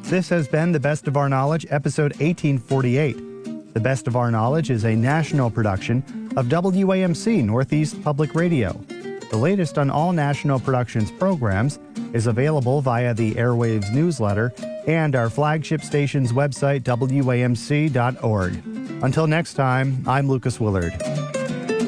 This has been The Best of Our Knowledge, episode 1848. The Best of Our Knowledge is a national production of WAMC Northeast Public Radio. The latest on all National Productions programs is available via the Airwaves newsletter and our flagship station's website, WAMC.org. Until next time, I'm Lucas Willard.